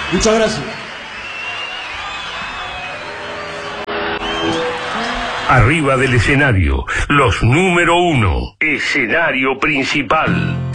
Muchas gracias. Arriba del escenario, los número 1, escenario principal.